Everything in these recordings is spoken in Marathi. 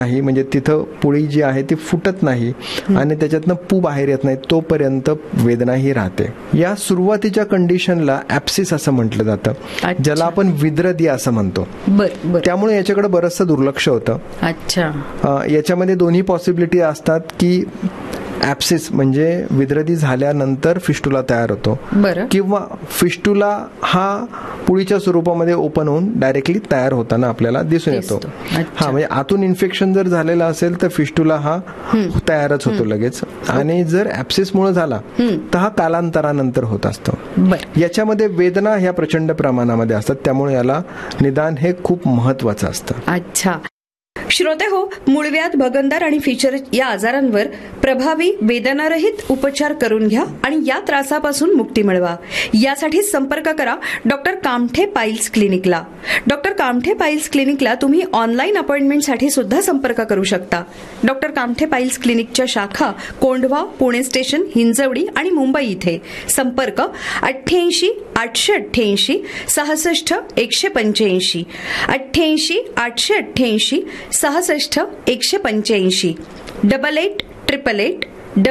नाही, म्हणजे तिथं पुळी जी आहे ती फुटत नाही आणि त्याच्यातनं पू बाहेर येत नाही तोपर्यंत वेदना ही राहते. या सुरुवातीच्या कंडिशनला ऍप्सिस असं म्हटलं जातं, ज्याला आपण विद्रदी असं म्हणतो. त्यामुळे याच्याकडे बरंचसं दुर्लक्ष होतं. अच्छा, याच्यामध्ये दोन्ही पॉसिबिलिटी असतात की ऍप्सिस म्हणजे विद्रदी झाल्यानंतर फिस्टुला तयार होतो, किंवा फिस्टुला हा पुळीच्या स्वरूपामध्ये ओपन होऊन डायरेक्टली तयार होताना आपल्याला दिसून येतो. हा, म्हणजे आतून इन्फेक्शन जर झालेलं असेल तर फिस्टुला हा तयारच होतो लगेच, आणि जर ऍप्सिस मुळे झाला तर हा कालांतरानंतर होत असतो. याच्यामध्ये वेदना ह्या प्रचंड प्रमाणामध्ये असतात, त्यामुळे याला निदान हे खूप महत्वाचं असतं. अच्छा श्रोते हो, मूळव्याध, भगंदर आणि फिशर या आजारांवर प्रभावी वेदनारहित उपचार करून घ्या आणि या त्रासापासून मुक्ती मिळवा. यासाठी संपर्क करा doctor Kamthe piles क्लिनिकला. Doctor Kamthe piles क्लिनिकला तुम्ही ऑनलाईन अपॉइंटमेंटसाठी सुद्धा संपर्क करू शकता. डॉक्टर कामठे पाईल्स क्लिनिकच्या शाखा कोंढवा, पुणे स्टेशन, हिंजवडी आणि मुंबई इथे. संपर्क 88 888 66 185, 88 888 66 185, 88 888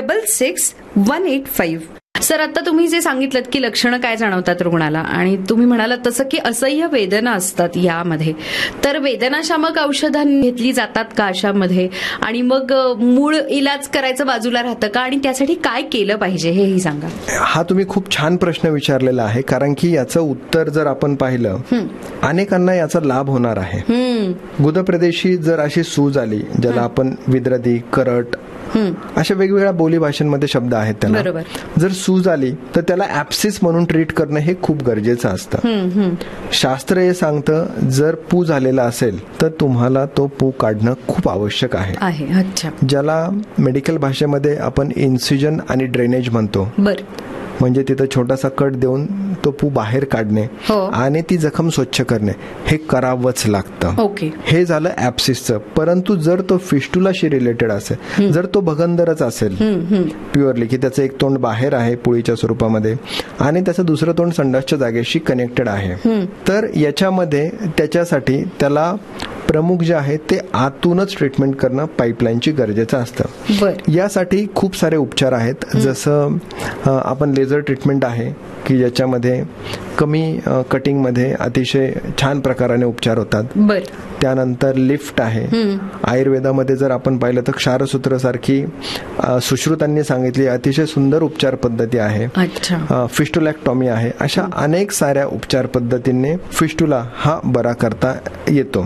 66 185. सर, आता तुम्ही जे सांगितलं की लक्षणं काय जाणवतात रुग्णाला, आणि तुम्ही म्हणालात तसं की असह्य वेदना असतात यामध्ये, तर वेदनाशामक औषधं घेतली जातात का अशामध्ये, आणि मग मूळ इलाज करायचं बाजूला राहतं का, आणि त्यासाठी काय केलं पाहिजे हेही सांगा. हा तुम्ही खूप छान प्रश्न विचारलेला आहे, कारण की याचं उत्तर जर आपण पाहिलं, अनेकांना याचा लाभ होणार आहे. गुदप्रदेशी जर अशी सूज आली, ज्याला आपण विद्रदी, करट अशा वेगवेगळ्या बोली भाषांमध्ये शब्द आहेत त्याला, जर सूज आली तर त्याला ऍप्सिस म्हणून ट्रीट करणं हे खूप गरजेचं असतं. शास्त्र हे सांगतं जर पू झालेला असेल तर तुम्हाला तो पू काढणं खूप आवश्यक आहे. ज्याला मेडिकल भाषेमध्ये आपण इन्सिजन आणि ड्रेनेज म्हणतो. म्हणजे तिथं छोटासा कट देऊन तो पू बाहेर काढणे आणि ती जखम स्वच्छ करणे हे करावंच लागतं. हे झालं ऍप्सिसचं. परंतु जर तो फिस्टुलाशी रिलेटेड असेल, जर तो भगंदरच असेल प्युअरली, की त्याचं एक तोंड बाहेर आहे पुळीच्या स्वरूपामध्ये आणि त्याचं दुसरं तोंड संडासच्या जागेशी कनेक्टेड आहे, तर याच्यामध्ये त्याच्यासाठी त्याला प्रमुख जे आहे ते आतूनच ट्रीटमेंट करणं पाईपलाईनची गरजेचं असतं. यासाठी खूप सारे उपचार आहेत, जसं आपण लेझर ट्रीटमेंट आहे की ज्याच्यामध्ये कमी कटिंगमध्ये अतिशय छान प्रकाराने उपचार होतात. त्यानंतर लिफ्ट आहे. आयुर्वेदामध्ये जर आपण पाहिलं तर क्षारसूत्र सारखी सुश्रुतांनी सांगितली अतिशय सुंदर उपचार पद्धती आहे. फिस्टुलॅक्टॉमी आहे. अशा अनेक साऱ्या उपचार पद्धतींनी फिस्टुला हा बरा करता येतो.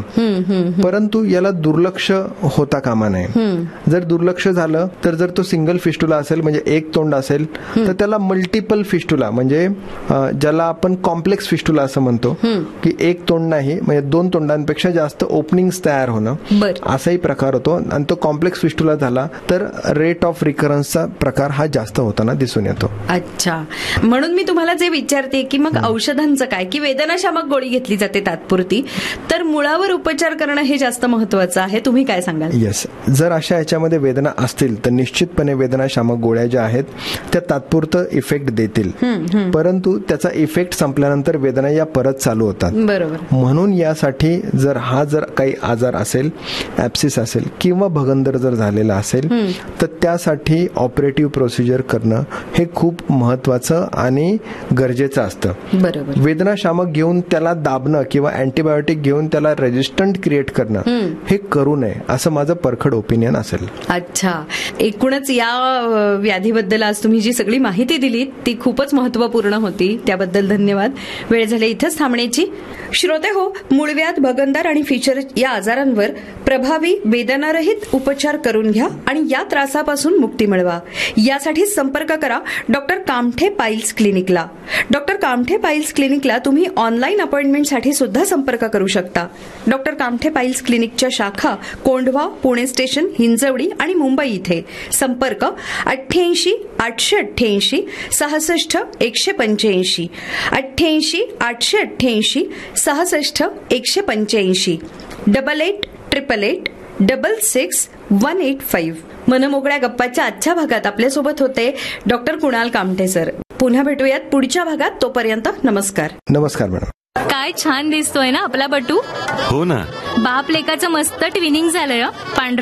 परंतु याला दुर्लक्ष होता कामा नये. जर दुर्लक्ष झालं तर जर तो सिंगल फिस्टुला असेल, म्हणजे एक तोंड असेल, तर त्याला मल्टिपल फिस्टुला, म्हणजे ज्याला आपण कॉम्प्लेक्स फिस्टुला असं म्हणतो, की एक तोंड नाही, म्हणजे दोन तोंडांपेक्षा जास्त ओपनिंग्स तयार होणं, असाही प्रकार होतो. आणि तो कॉम्प्लेक्स फिस्टुला झाला तर रेट ऑफ रिकरन्सचा प्रकार हा जास्त होताना दिसून येतो. अच्छा, म्हणून मी तुम्हाला जे विचारते की मग औषधांचं काय, की वेदनाशामक गोळी घेतली जाते तात्पुरती, तर मुळावर उपचार करणं हे जास्त महत्वाचं आहे. तुम्ही काय सांगाल? येस, जर अशा याच्यामध्ये वेदना असतील तर निश्चितपणे वेदनाशामक गोळ्या ज्या आहेत त्या तात्पुरतं इफेक्ट देतील, परंतु त्याचा इफेक्ट संपल्यानंतर वेदना या परत चालू होतात. म्हणून यासाठी जर काही आजार असेल, ऍप्सिस असेल किंवा भगंदर जर झालेला असेल, तर त्यासाठी ऑपरेटिव्ह प्रोसिजर करणं हे खूप महत्वाचं आणि गरजेचं असतं. वेदनाशामक घेऊन त्याला दाबणं किंवा अँटीबायोटिक घेऊन त्याला रेजिस्टंट क्रिएट करणं हे करू नये, असं माझं परखड ओपिनियन असेल. अच्छा, एकूणच या व्याधीबद्दल आज तुम्ही जी सगळी माहिती दिली ती खूपच महत्वपूर्ण होती. त्याबद्दल धन्यवाद. वेळ झाली इथंच थांबण्याची. श्रोते हो, मूळव्याध, भगंदर आणि फिशर या आजारांवर प्रभावी वेदनारहित उपचार करून घ्या आणि या त्रासापासून मुक्ती मिळवा. यासाठी संपर्क करा doctor Kamthe piles क्लिनिकला. Doctor Kamthe piles क्लिनिकला तुम्ही ऑनलाईन अपॉइंटमेंटसाठी सुद्धा संपर्क करू शकता. डॉक्टर कामठे पाईल्स क्लिनिकच्या शाखा कोंढवा, पुणे स्टेशन, हिंजवडी आणि मुंबई इथे. संपर्क 88 888 66 185, 88 888 66 185, 88 888 66 185. मनमोकळ्या गप्पाच्या आजच्या भागात आपल्यासोबत होते डॉक्टर कुणाल कामठे सर. पुन्हा भेटूयात पुढच्या भागात. तोपर्यंत नमस्कार. नमस्कार मॅडम. काय छान दिसतोय ना आपला बटू. हो ना, बाप लेकाचं मस्त ट्विनिंग झालंय. पांढरा